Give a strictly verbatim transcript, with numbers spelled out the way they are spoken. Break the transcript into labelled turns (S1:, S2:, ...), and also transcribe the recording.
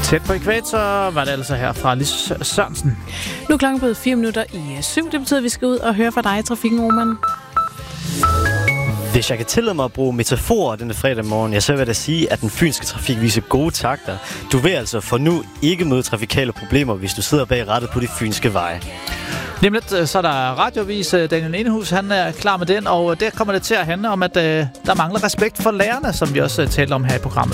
S1: Tæt på ækvator var det altså her fra Lis Sørensen.
S2: Nu er klokken blevet fire minutter i syv. Det betyder, at vi skal ud og høre fra dig i trafikken, Roman.
S3: Hvis jeg kan tillade mig at bruge metaforer denne fredag morgen, ja, så vil jeg da sige, at den fynske trafik viser gode takter. Du vil altså for nu ikke møde trafikale problemer, hvis du sidder bag rattet på de fynske veje.
S1: Lige lidt, så er der radioavis. Daniel Enehus, han er klar med den, og der kommer det til at handle om, at uh, der mangler respekt for lærerne, som vi også uh, talte om her i programmet.